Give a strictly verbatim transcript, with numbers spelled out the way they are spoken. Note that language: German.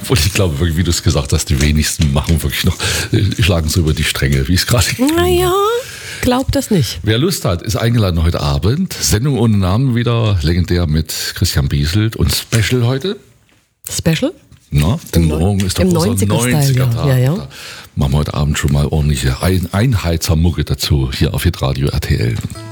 Und ich glaube wirklich, wie du es gesagt hast, die wenigsten machen wirklich noch, äh, schlagen so über die Stränge, wie es gerade ging. Naja, glaub das nicht. Wer Lust hat, ist eingeladen heute Abend. Sendung ohne Namen wieder, legendär mit Christian Bieselt und Special heute. Special? Na, denn morgen ist der im große neunziger-Style, ja. Ja, ja. Da machen wir heute Abend schon mal ordentliche Ein- Einheitsmucke dazu hier auf Hitradio R T L.